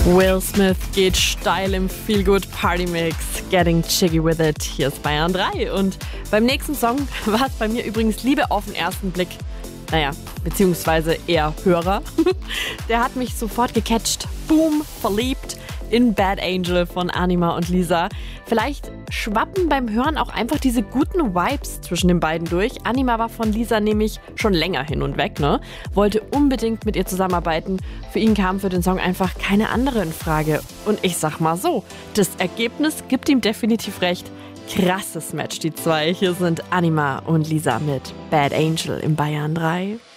Will Smith geht steil im Feel-Good Party Mix. Getting jiggy with it. Hier ist Bayern 3. Und beim nächsten Song war es bei mir übrigens Liebe auf den ersten Blick. Naja, beziehungsweise eher Hörer. Der hat mich sofort gecatcht. Boom, verliebt in Bad Angel von Anima und Lisa. Vielleicht schwappen beim Hören auch einfach diese guten Vibes zwischen den beiden durch. Anima war von Lisa nämlich schon länger hin und weg, ne? Wollte unbedingt mit ihr zusammenarbeiten. Für ihn kam für den Song einfach keine andere in Frage. Und ich sag mal so, das Ergebnis gibt ihm definitiv recht. Krasses Match, die zwei. Hier sind Anima und Lisa mit Bad Angel im Bayern 3.